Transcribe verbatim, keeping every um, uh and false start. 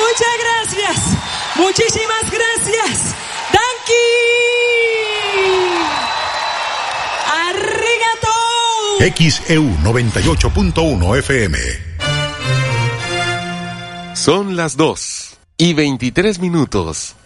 Muchas gracias. Muchísimas gracias. Danki. Arigato. X E U noventa y ocho punto uno F M. Son las dos y veintitrés minutos.